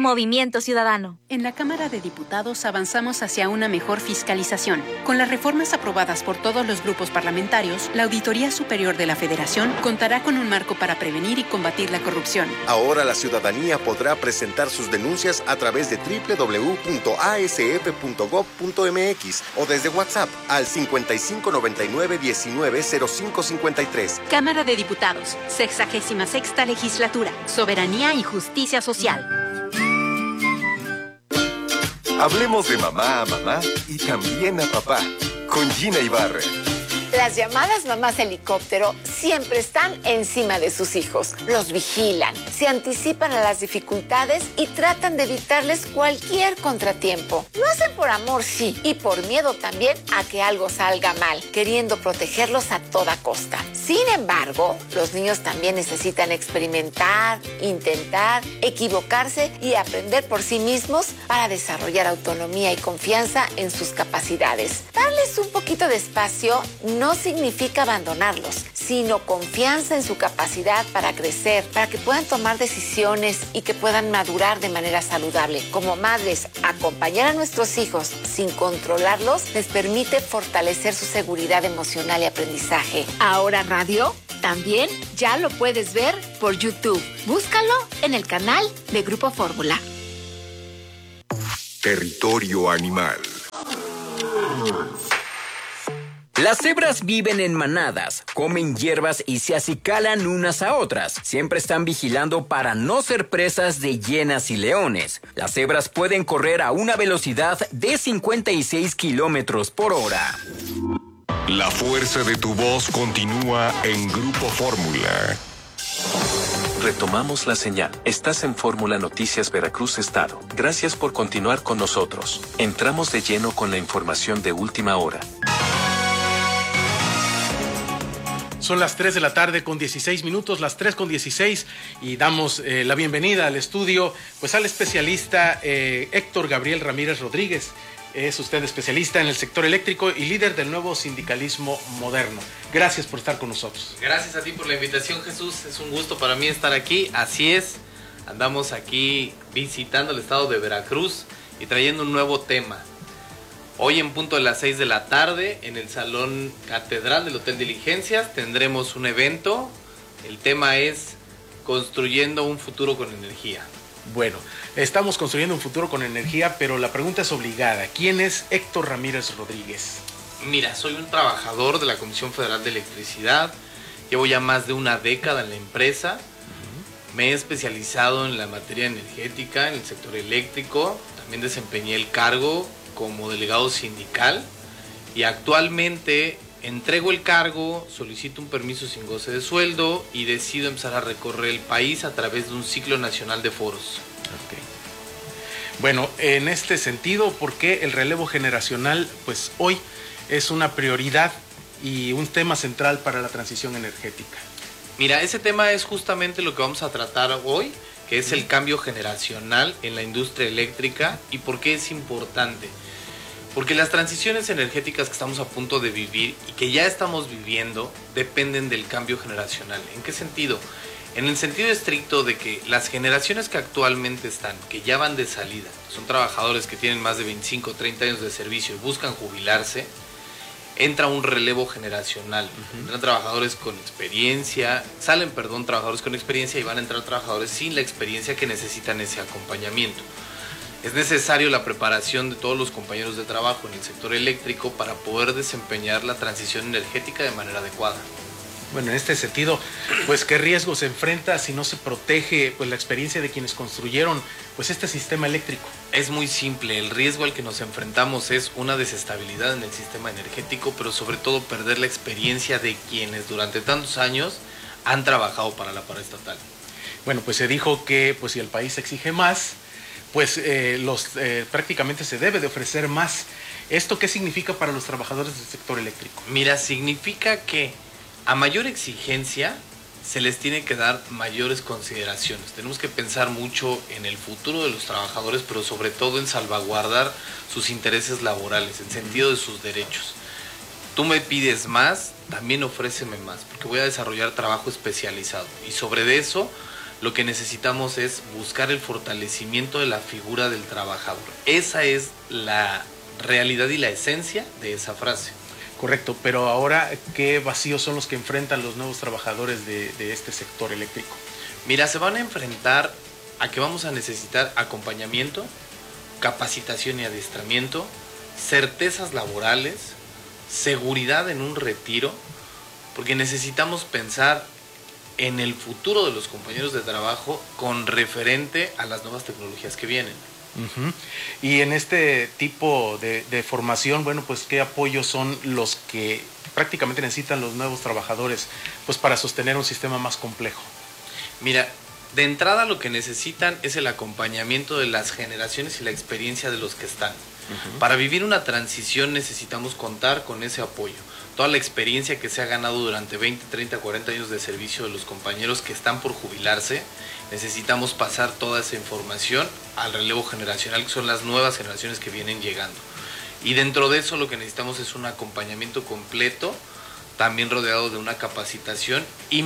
Movimiento Ciudadano. En la Cámara de Diputados avanzamos hacia una mejor fiscalización. Con las reformas aprobadas por todos los grupos parlamentarios, la Auditoría Superior de la Federación contará con un marco para prevenir y combatir la corrupción. Ahora la ciudadanía podrá presentar sus denuncias a través de www.asf.gov.mx o desde WhatsApp al 5599-190553. Cámara de Diputados, 66ª Legislatura, Soberanía y Justicia Social. Hablemos de mamá a mamá y también a papá, con Gina Ibarra. Las llamadas mamás helicóptero siempre están encima de sus hijos. Los vigilan, se anticipan a las dificultades y tratan de evitarles cualquier contratiempo. Lo hacen por amor, sí, y por miedo también a que algo salga mal, queriendo protegerlos a toda costa. Sin embargo, los niños también necesitan experimentar, intentar, equivocarse y aprender por sí mismos para desarrollar autonomía y confianza en sus capacidades. Darles un poquito de espacio no significa abandonarlos, sino confianza en su capacidad para crecer, para que puedan tomar decisiones y que puedan madurar de manera saludable. Como madres, acompañar a nuestros hijos sin controlarlos les permite fortalecer su seguridad emocional y aprendizaje. Ahora Radio también ya lo puedes ver por YouTube. Búscalo en el canal de Grupo Fórmula. Territorio animal. Las cebras viven en manadas, comen hierbas y se acicalan unas a otras. Siempre están vigilando para no ser presas de hienas y leones. Las cebras pueden correr a una velocidad de 56 kilómetros por hora. La fuerza de tu voz continúa en Grupo Fórmula. Retomamos la señal. Estás en Fórmula Noticias Veracruz Estado. Gracias por continuar con nosotros. Entramos de lleno con la información de última hora. Son las 3 de la tarde con 16 minutos, las 3 con 16, y damos la bienvenida al estudio pues al especialista Héctor Gabriel Ramírez Rodríguez. Es usted especialista en el sector eléctrico y líder del nuevo sindicalismo moderno. Gracias por estar con nosotros. Gracias a ti por la invitación, Jesús. Es un gusto para mí estar aquí. Así es, andamos aquí visitando el estado de Veracruz y trayendo un nuevo tema. Hoy en punto de las 6 de la tarde, en el Salón Catedral del Hotel Diligencias, tendremos un evento. El tema es Construyendo un futuro con energía. Bueno, estamos construyendo un futuro con energía, pero la pregunta es obligada. ¿Quién es Héctor Ramírez Rodríguez? Mira, soy un trabajador de la Comisión Federal de Electricidad. Llevo ya más de una década en la empresa. Me he especializado en la materia energética, en el sector eléctrico. También desempeñé el cargo como delegado sindical y actualmente entrego el cargo, solicito un permiso sin goce de sueldo y decido empezar a recorrer el país a través de un ciclo nacional de foros. Okay. Bueno, en este sentido, ¿por qué el relevo generacional pues hoy es una prioridad y un tema central para la transición energética? Mira, ese tema es justamente lo que vamos a tratar hoy, que es el cambio generacional en la industria eléctrica. ¿Y por qué es importante? Porque las transiciones energéticas que estamos a punto de vivir y que ya estamos viviendo dependen del cambio generacional. ¿En qué sentido? En el sentido estricto de que las generaciones que actualmente están, que ya van de salida, son trabajadores que tienen más de 25 o 30 años de servicio y buscan jubilarse, entra un relevo generacional. Entran trabajadores con experiencia, trabajadores con experiencia y van a entrar trabajadores sin la experiencia que necesitan ese acompañamiento. Es necesario la preparación de todos los compañeros de trabajo en el sector eléctrico para poder desempeñar la transición energética de manera adecuada. Bueno, en este sentido, pues ¿qué riesgos se enfrenta si no se protege pues la experiencia de quienes construyeron pues este sistema eléctrico? Es muy simple, el riesgo al que nos enfrentamos es una desestabilidad en el sistema energético, pero sobre todo perder la experiencia de quienes durante tantos años han trabajado para la paraestatal. Bueno, pues se dijo que pues si el país exige más, pues prácticamente se debe de ofrecer más. ¿Esto qué significa para los trabajadores del sector eléctrico? Mira, significa que a mayor exigencia se les tiene que dar mayores consideraciones. Tenemos que pensar mucho en el futuro de los trabajadores, pero sobre todo en salvaguardar sus intereses laborales, en sentido de sus derechos. Tú me pides más, también ofréceme más, porque voy a desarrollar trabajo especializado. Y sobre eso, lo que necesitamos es buscar el fortalecimiento de la figura del trabajador. Esa es la realidad y la esencia de esa frase. Correcto, pero ahora, ¿qué vacíos son los que enfrentan los nuevos trabajadores de este sector eléctrico? Mira, se van a enfrentar a que vamos a necesitar acompañamiento, capacitación y adiestramiento, certezas laborales, seguridad en un retiro, porque necesitamos pensar en el futuro de los compañeros de trabajo con referente a las nuevas tecnologías que vienen. Uh-huh. Y en este tipo de formación, bueno, pues ¿qué apoyos son los que prácticamente necesitan los nuevos trabajadores pues para sostener un sistema más complejo? Mira, de entrada lo que necesitan es el acompañamiento de las generaciones y la experiencia de los que están. Uh-huh. Para vivir una transición necesitamos contar con ese apoyo. Toda la experiencia que se ha ganado durante 20, 30, 40 años de servicio de los compañeros que están por jubilarse, necesitamos pasar toda esa información al relevo generacional, que son las nuevas generaciones que vienen llegando. Y dentro de eso lo que necesitamos es un acompañamiento completo, también rodeado de una capacitación y